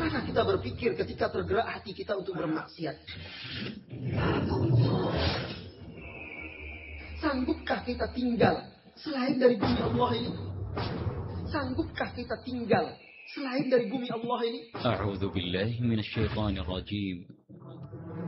Bagaimanakah kita berpikir ketika tergerak hati kita untuk bermaksiat? Sanggupkah kita tinggal selain dari bumi Allah ini? Sanggupkah kita tinggal selain dari bumi Allah ini? A'udzu billahi minasyaitonir rajim.